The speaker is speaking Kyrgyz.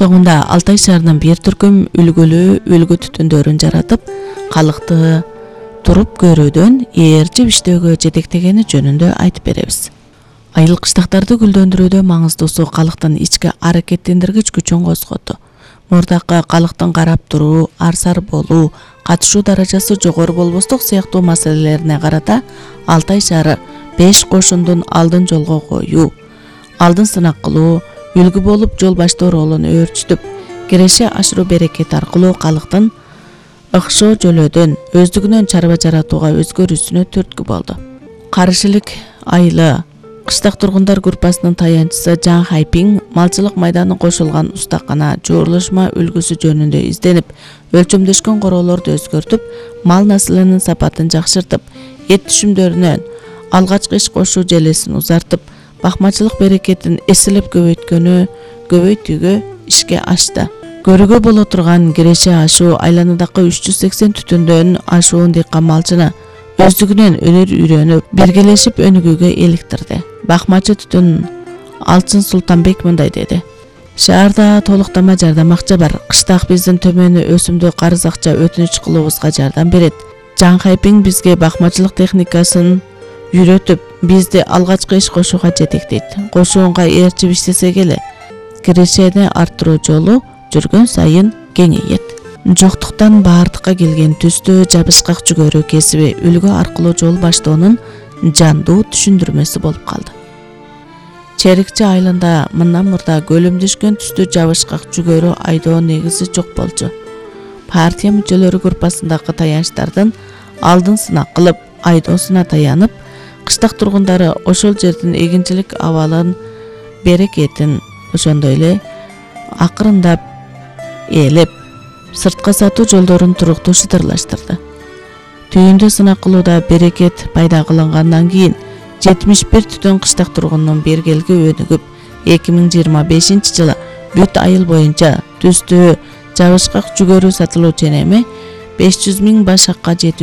соңунда Алтай шаарынын бир түркүм үлгүлүү үлгү түтүндөрүн жаратып, калыкты туруп көрүүдөн ээрчип иштөөгө жетектегени жөнүндө айтып беребиз. Айыл кыштактарды гүлдөндүрүүдө маңыздуусу калыктын ички аракеттендиргич күчүн козготу. Мурдакы калыктын карап туруу, арсар болуу, катышуу даражасы жогору болбостук сыяктуу маселелерине карата Алтай шаары 5 кошундун алдын жолго коюу, алдын сынак кылуу, үлгү болуп жол баштоо ролун өөрчүтүп, киреше ашыруу берекети аркылуу калыктын ыкшоо жөлөөдөн өздүгүнөн чарба жаратууга өзгөрүүсүнө түрткү болду. Карышилик айылы кыштак тургундар группасынын таянчысы Жан Хайпиң малчылык майданы кошулган устакана жуурулушма үлгүсү жөнүндө изденип, өлчөмдөшкөн короолорду өзгөртүп, мал наслынын сапатын жакшыртып, эт түшүмдөрүнөн алгачкы иш кошуу желесин узартып, бакмачылык берекетин эселеп көбөйтүүгө ишке ашты. Көрүүгө боло турган киреше ашуу айланадагы 380 түтүндөн ашуун дыйкан малчыны өздүгүнөн өнөр үйрөнүп, биргелешип өнүгүүгө иликтирди. Бакмачы түтүн Алчын Султанбек мындай деди: Шаарда толуктама жардам акча бар. Кыштак биздин төмөнү өсүмдүк карыз акча өтүнүч кылуубузга жардам берет. Жан Хайпиң бизге бакмачылык техникасын үйрөтүп, бизди алгачкы иш кошууга жетектейт. Кошуунга ээрчип иштесек эле, кирешени арттыруу жолу жүргөн сайын кеңейет. Жоктуктан баардыкка келген түстө жабышкак жүгөрү кесиби үлгү аркылуу жол баштоонун жандуу түшүндүрмөсү болуп калды. Черикчи айылында мындан мурда көлөмдөшкөн түстө жабышкак жүгөрү айдоо негизи жок болчу. Партия мүчөлөрү группасындагы таянычтардын алдын сынак кылып, айдоосуна таянып, кыштак тургундары ошол жердин эгинчилик абалын, берекетин, ошондой эле акырындап ээлеп, сыртка сатуу жолдорун туруктуу шытырлаштырды. Түйүндө сынак кылууда берекет пайда кылынгандан кийин 71 түтүн кыштак тургунунун бергелги өнүгүп, 2025 жылы бүт айыл боюнча түстүү жабышкак жүгөрү сатылуу ченеми 500 000 башакка жетүү